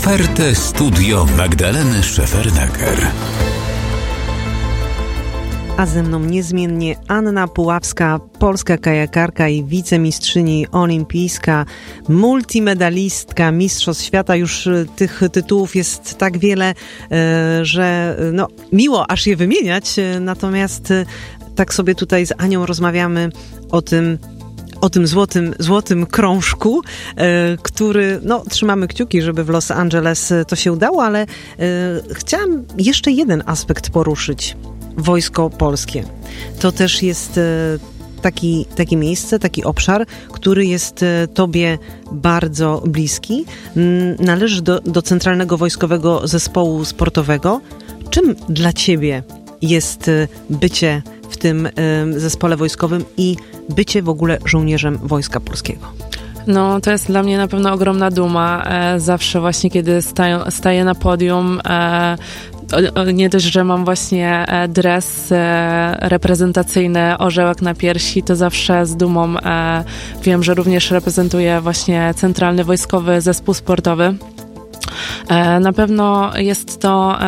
Ofertę Studio Magdaleny Szefernaker. A ze mną niezmiennie Anna Puławska, polska kajakarka i wicemistrzyni olimpijska, multimedalistka Mistrzostw Świata. Już tych tytułów jest tak wiele, że miło aż je wymieniać. Natomiast tak sobie tutaj z Anią rozmawiamy o tym złotym krążku, który, trzymamy kciuki, żeby w Los Angeles to się udało, ale chciałam jeszcze jeden aspekt poruszyć. Wojsko Polskie. To też jest takie miejsce, taki obszar, który jest tobie bardzo bliski. Należysz do Centralnego Wojskowego Zespołu Sportowego. Czym dla ciebie jest bycie w tym zespole wojskowym i bycie w ogóle żołnierzem Wojska Polskiego? No, to jest dla mnie na pewno ogromna duma. Zawsze właśnie, kiedy staję na podium, nie dość, że mam właśnie dres reprezentacyjny, orzełek na piersi, to zawsze z dumą wiem, że również reprezentuję właśnie Centralny Wojskowy Zespół Sportowy. Na pewno jest to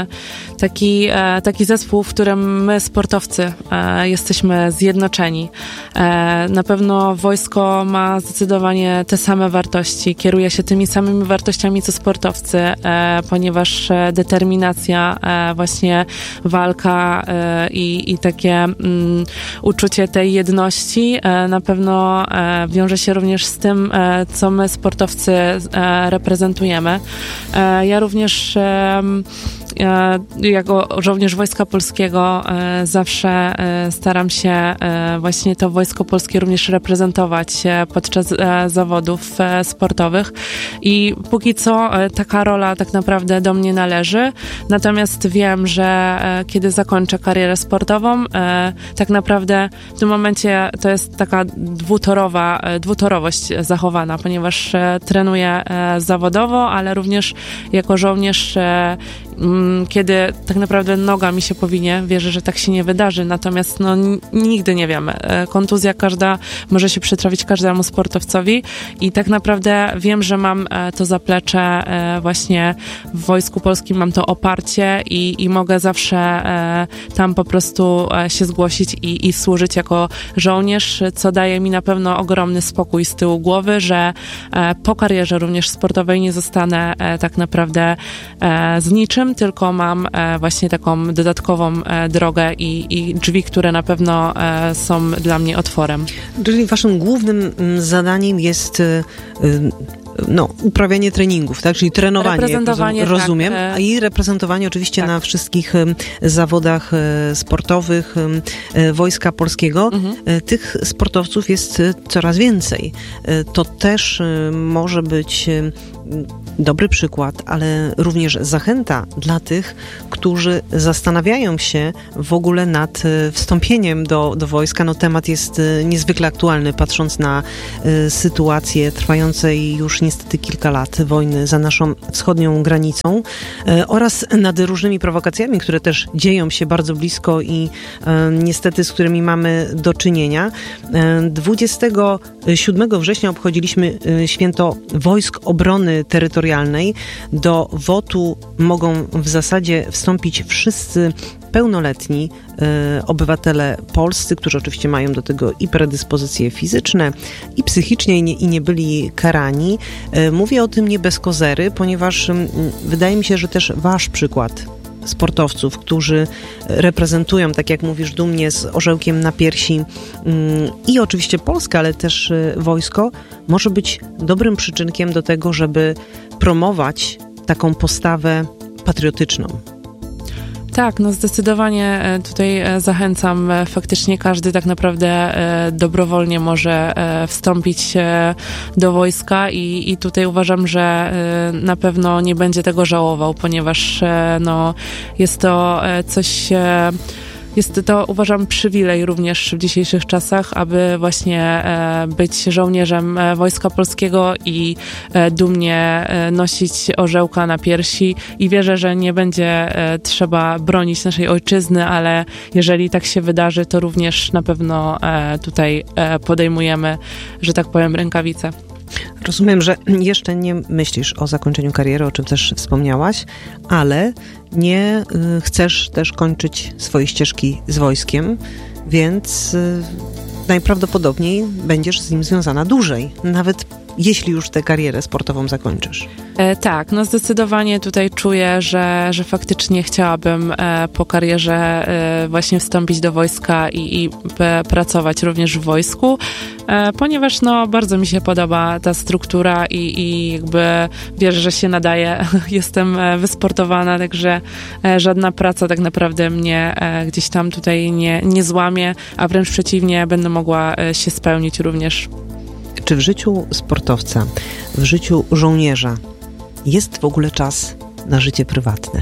taki zespół, w którym my, sportowcy, jesteśmy zjednoczeni. Na pewno wojsko ma zdecydowanie te same wartości, kieruje się tymi samymi wartościami co sportowcy, ponieważ determinacja, właśnie walka i takie uczucie tej jedności na pewno wiąże się również z tym, co my, sportowcy, reprezentujemy. Ja również jako żołnierz Wojska Polskiego zawsze staram się właśnie to Wojsko Polskie również reprezentować podczas zawodów sportowych i póki co taka rola tak naprawdę do mnie należy, natomiast wiem, że kiedy zakończę karierę sportową, tak naprawdę w tym momencie to jest taka dwutorowość zachowana, ponieważ trenuję zawodowo, ale również jako żołnierz, kiedy tak naprawdę noga mi się powinie, wierzę, że tak się nie wydarzy, natomiast nigdy nie wiemy. Kontuzja każda może się przytrafić każdemu sportowcowi i tak naprawdę wiem, że mam to zaplecze właśnie w Wojsku Polskim, mam to oparcie i mogę zawsze tam po prostu się zgłosić i służyć jako żołnierz, co daje mi na pewno ogromny spokój z tyłu głowy, że po karierze również sportowej nie zostanę tak naprawdę z niczym, tylko mam właśnie taką dodatkową drogę i drzwi, które na pewno są dla mnie otworem. Czyli waszym głównym zadaniem jest uprawianie treningów, tak? Czyli trenowanie, rozumiem, tak. I reprezentowanie oczywiście tak. Na wszystkich zawodach sportowych Wojska Polskiego. Tych sportowców jest coraz więcej. To też może być dobry przykład, ale również zachęta dla tych, którzy zastanawiają się w ogóle nad wstąpieniem do wojska. Temat jest niezwykle aktualny, patrząc na sytuację trwającej już niestety kilka lat wojny za naszą wschodnią granicą oraz nad różnymi prowokacjami, które też dzieją się bardzo blisko i niestety z którymi mamy do czynienia. 27 września obchodziliśmy święto Wojsk Obrony Terytorialnej. Do WOT-u mogą w zasadzie wstąpić wszyscy pełnoletni obywatele polscy, którzy oczywiście mają do tego i predyspozycje fizyczne, i psychicznie, i nie byli karani. Mówię o tym nie bez kozery, ponieważ wydaje mi się, że też wasz przykład sportowców, którzy reprezentują, tak jak mówisz, dumnie z orzełkiem na piersi i oczywiście Polskę, ale też wojsko, może być dobrym przyczynkiem do tego, żeby promować taką postawę patriotyczną. Tak, zdecydowanie tutaj zachęcam. Faktycznie każdy tak naprawdę dobrowolnie może wstąpić do wojska i tutaj uważam, że na pewno nie będzie tego żałował, ponieważ jest to coś... Jest to, uważam, przywilej również w dzisiejszych czasach, aby właśnie być żołnierzem Wojska Polskiego i dumnie nosić orzełka na piersi i wierzę, że nie będzie trzeba bronić naszej ojczyzny, ale jeżeli tak się wydarzy, to również na pewno tutaj podejmujemy, że tak powiem, rękawice. Rozumiem, że jeszcze nie myślisz o zakończeniu kariery, o czym też wspomniałaś, ale nie chcesz też kończyć swojej ścieżki z wojskiem, więc najprawdopodobniej będziesz z nim związana dłużej, nawet jeśli już tę karierę sportową zakończysz. Tak, no zdecydowanie tutaj czuję, że faktycznie chciałabym po karierze właśnie wstąpić do wojska i pracować również w wojsku, ponieważ no bardzo mi się podoba ta struktura i jakby wierzę, że się nadaje. Jestem wysportowana, także żadna praca tak naprawdę mnie gdzieś tam tutaj nie złamie, a wręcz przeciwnie, będę mogła się spełnić również. Czy w życiu sportowca, w życiu żołnierza jest w ogóle czas na życie prywatne?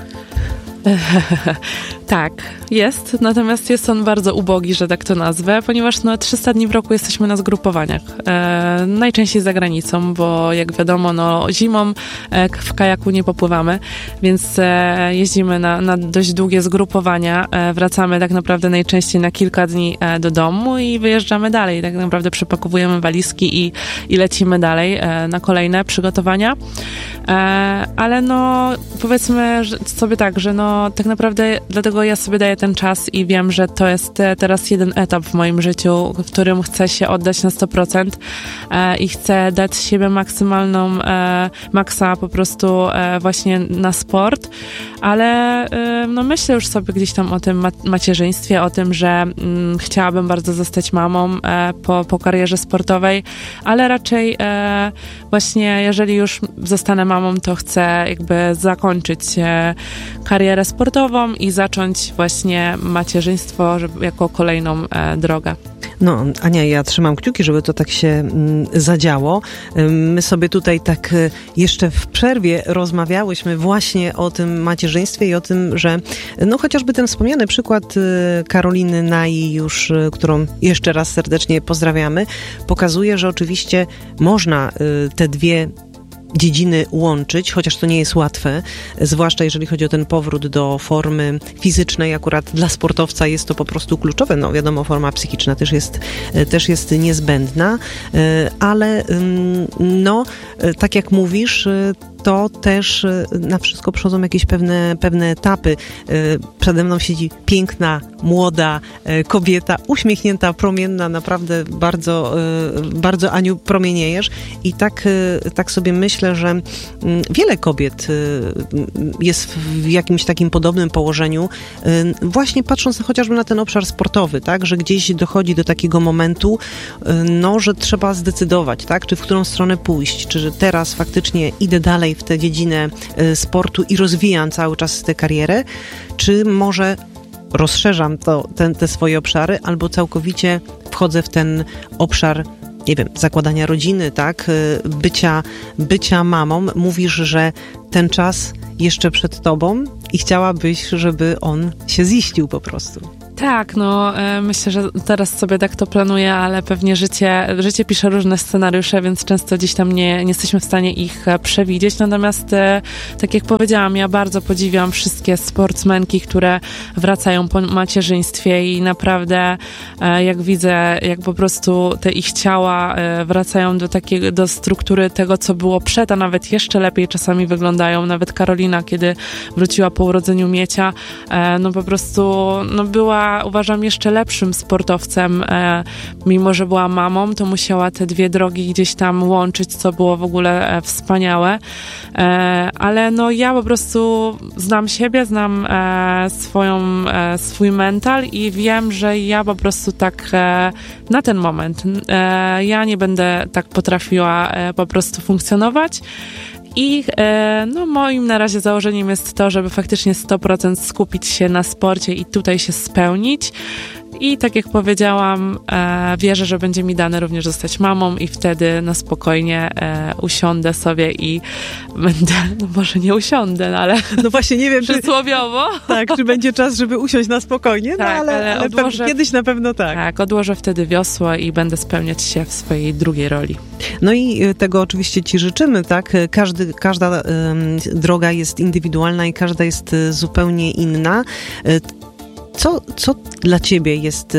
Tak, jest, natomiast jest on bardzo ubogi, że tak to nazwę, ponieważ 300 dni w roku jesteśmy na zgrupowaniach, najczęściej za granicą, bo jak wiadomo, zimą w kajaku nie popływamy, więc jeździmy na dość długie zgrupowania, wracamy tak naprawdę najczęściej na kilka dni do domu i wyjeżdżamy dalej, tak naprawdę przepakowujemy walizki i lecimy dalej na kolejne przygotowania, ale powiedzmy sobie tak, że tak naprawdę dlatego ja sobie daję ten czas i wiem, że to jest teraz jeden etap w moim życiu, w którym chcę się oddać na 100% i chcę dać z siebie maksymalną maksa po prostu właśnie na sport, ale myślę już sobie gdzieś tam o tym macierzyństwie, o tym, że chciałabym bardzo zostać mamą po karierze sportowej, ale raczej właśnie jeżeli już zostanę mamą, to chcę jakby zakończyć karierę sportową i zacząć właśnie macierzyństwo jako kolejną drogę. No, Ania, ja trzymam kciuki, żeby to tak się zadziało. My sobie tutaj tak jeszcze w przerwie rozmawiałyśmy właśnie o tym macierzyństwie i o tym, że chociażby ten wspomniany przykład Karoliny Nai już, którą jeszcze raz serdecznie pozdrawiamy, pokazuje, że oczywiście można te dwie dziedziny łączyć, chociaż to nie jest łatwe, zwłaszcza jeżeli chodzi o ten powrót do formy fizycznej. Akurat dla sportowca jest to po prostu kluczowe. Wiadomo, forma psychiczna też jest niezbędna, ale tak jak mówisz, to też na wszystko przychodzą jakieś pewne etapy. Przede mną siedzi piękna, młoda kobieta, uśmiechnięta, promienna, naprawdę bardzo, bardzo, Aniu, promieniejesz. I tak sobie myślę, że wiele kobiet jest w jakimś takim podobnym położeniu, właśnie patrząc chociażby na ten obszar sportowy, tak, że gdzieś dochodzi do takiego momentu, że trzeba zdecydować, tak, czy w którą stronę pójść, czy teraz faktycznie idę dalej w tę dziedzinę sportu i rozwijam cały czas tę karierę, czy może rozszerzam te swoje obszary, albo całkowicie wchodzę w ten obszar, nie wiem, zakładania rodziny, tak, bycia mamą. Mówisz, że ten czas jeszcze przed tobą i chciałabyś, żeby on się ziścił po prostu. Tak, myślę, że teraz sobie tak to planuję, ale pewnie życie pisze różne scenariusze, więc często gdzieś tam nie jesteśmy w stanie ich przewidzieć. Natomiast, tak jak powiedziałam, ja bardzo podziwiam wszystkie sportsmenki, które wracają po macierzyństwie i naprawdę jak widzę, jak po prostu te ich ciała wracają do struktury tego, co było przed, a nawet jeszcze lepiej czasami wyglądają. Nawet Karolina, kiedy wróciła po urodzeniu Miecia, po prostu była, uważam, jeszcze lepszym sportowcem, mimo że była mamą, to musiała te dwie drogi gdzieś tam łączyć, co było w ogóle wspaniałe, ale ja po prostu znam siebie, znam swój mental i wiem, że ja po prostu tak na ten moment ja nie będę tak potrafiła po prostu funkcjonować. I moim na razie założeniem jest to, żeby faktycznie 100% skupić się na sporcie i tutaj się spełnić. I tak jak powiedziałam, wierzę, że będzie mi dane również zostać mamą i wtedy na spokojnie usiądę sobie i będę, może nie usiądę, ale właśnie nie wiem, przysłowiowo. Tak, czy będzie czas, żeby usiąść na spokojnie, tak, ale odłożę, kiedyś na pewno tak. Tak, odłożę wtedy wiosło i będę spełniać się w swojej drugiej roli. No i tego oczywiście ci życzymy, tak? Każda droga jest indywidualna i każda jest zupełnie inna. Co dla ciebie jest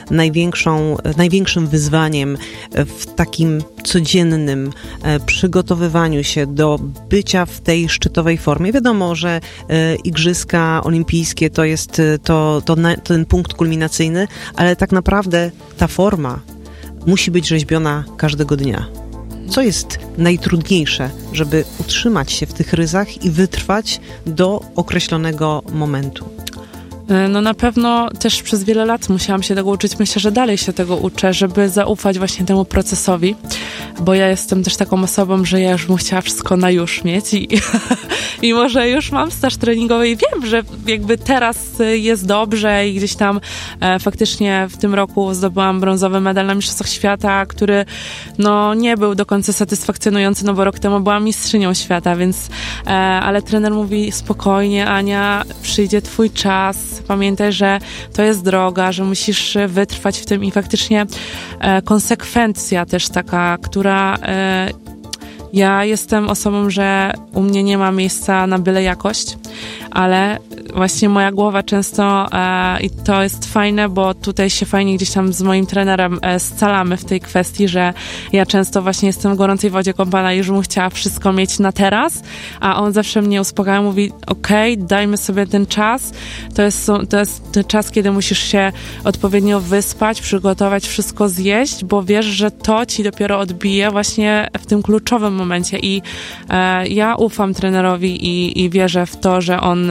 największym wyzwaniem w takim codziennym przygotowywaniu się do bycia w tej szczytowej formie? Wiadomo, że Igrzyska Olimpijskie to jest ten punkt kulminacyjny, ale tak naprawdę ta forma musi być rzeźbiona każdego dnia. Co jest najtrudniejsze, żeby utrzymać się w tych ryzach i wytrwać do określonego momentu? No na pewno też przez wiele lat musiałam się tego uczyć. Myślę, że dalej się tego uczę, żeby zaufać właśnie temu procesowi, bo ja jestem też taką osobą, że ja już bym chciała wszystko na już mieć i może już mam staż treningowy i wiem, że jakby teraz jest dobrze i gdzieś tam faktycznie w tym roku zdobyłam brązowy medal na Mistrzostwach Świata, który no nie był do końca satysfakcjonujący, no bo rok temu byłam mistrzynią świata, więc ale trener mówi spokojnie, Ania, przyjdzie twój czas, pamiętaj, że to jest droga, że musisz wytrwać w tym i faktycznie konsekwencja też taka, która ja jestem osobą, że u mnie nie ma miejsca na byle jakość, ale właśnie moja głowa często i to jest fajne, bo tutaj się fajnie gdzieś tam z moim trenerem scalamy w tej kwestii, że ja często właśnie jestem w gorącej wodzie kąpana i już bym chciała wszystko mieć na teraz, a on zawsze mnie uspokaja, mówi okej, dajmy sobie ten czas, to jest ten czas, kiedy musisz się odpowiednio wyspać, przygotować, wszystko zjeść, bo wiesz, że to ci dopiero odbije właśnie w tym kluczowym momencie i ja ufam trenerowi i wierzę w to, że on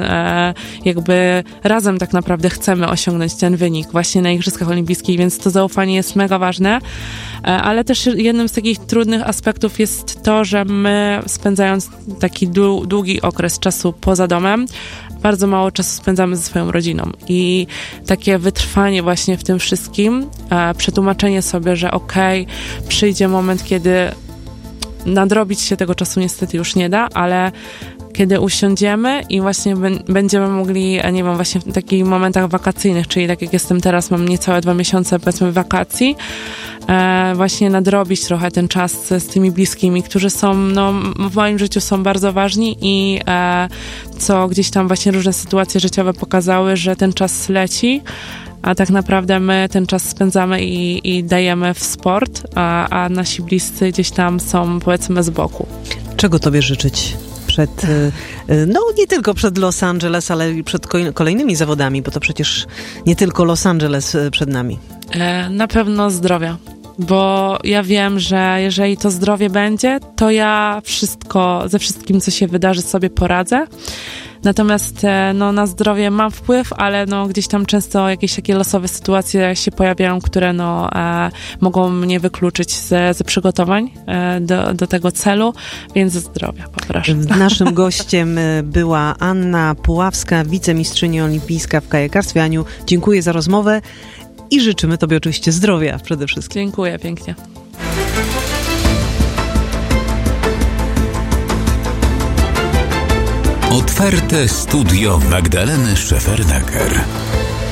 jakby razem tak naprawdę chcemy osiągnąć ten wynik właśnie na Igrzyskach Olimpijskich, więc to zaufanie jest mega ważne, ale też jednym z takich trudnych aspektów jest to, że my spędzając taki długi okres czasu poza domem, bardzo mało czasu spędzamy ze swoją rodziną i takie wytrwanie właśnie w tym wszystkim, przetłumaczenie sobie, że przyjdzie moment, kiedy nadrobić się tego czasu niestety już nie da, ale kiedy usiądziemy i właśnie będziemy mogli, nie wiem, właśnie w takich momentach wakacyjnych, czyli tak jak jestem teraz, mam niecałe 2 miesiące powiedzmy wakacji, właśnie nadrobić trochę ten czas z tymi bliskimi, którzy są, no w moim życiu są bardzo ważni i co gdzieś tam właśnie różne sytuacje życiowe pokazały, że ten czas leci, a tak naprawdę my ten czas spędzamy i dajemy w sport, a nasi bliscy gdzieś tam są powiedzmy z boku. Czego tobie życzyć przed, no nie tylko przed Los Angeles, ale i przed kolejnymi zawodami, bo to przecież nie tylko Los Angeles przed nami. Na pewno zdrowia, bo ja wiem, że jeżeli to zdrowie będzie, to ja ze wszystkim, co się wydarzy, sobie poradzę. Natomiast no, na zdrowie mam wpływ, ale no, gdzieś tam często jakieś takie losowe sytuacje się pojawiają, które no, mogą mnie wykluczyć ze przygotowań do tego celu, więc zdrowia poproszę. Naszym gościem była Anna Puławska, wicemistrzyni olimpijska w kajakarstwie. Aniu, dziękuję za rozmowę i życzymy tobie oczywiście zdrowia przede wszystkim. Dziękuję pięknie. Otwarte studio Magdaleny Szefernaker.